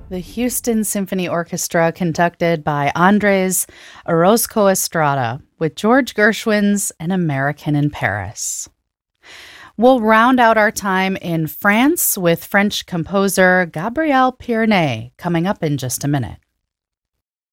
The Houston Symphony Orchestra, conducted by Andres Orozco Estrada, with George Gershwin's An American in Paris. We'll round out our time in France with French composer Gabriel Pierné coming up in just a minute.